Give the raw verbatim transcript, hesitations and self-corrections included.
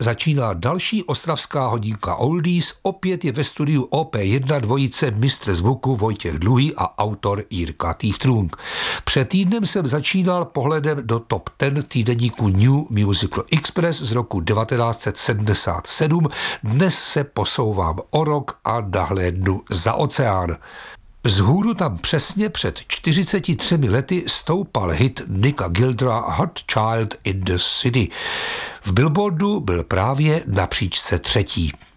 začíná další ostravská hodinka Oldies, opět je ve studiu O P jedna dvojice mistr zvuku Vojtěch Dluhý a autor Jirka Týftrung. Před týdnem jsem začínal pohledem do top deset týdeníku New Musical Express z roku devatenáct set sedmdesát sedm, dnes se posouvám o rok a nahlédnu za oceán. Vzhůru tam přesně před čtyřiceti třemi lety stoupal hit Nicka Gildra Hot Child in the City. V Billboardu byl právě na příčce třetí.